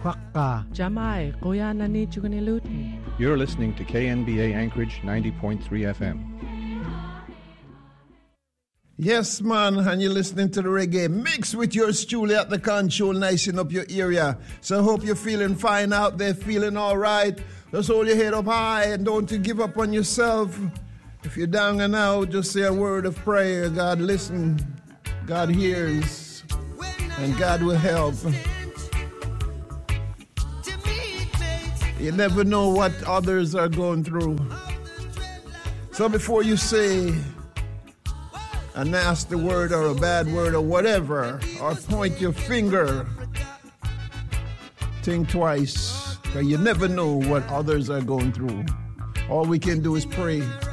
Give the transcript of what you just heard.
Kwakka. Jamai, Kuya Nani Chugunilutin. You're listening to KNBA Anchorage 90.3 FM. Yes, man, and you're listening to the reggae mix with yours truly at the control, nicing up your area. So I hope you're feeling fine out there, feeling all right. Just hold your head up high and don't you give up on yourself. If you're down and out, just say a word of prayer. God listens, God hears, and God will help. You never know what others are going through. So before you say a nasty word or a bad word or whatever, or point your finger, think twice, because you never know what others are going through. All we can do is pray.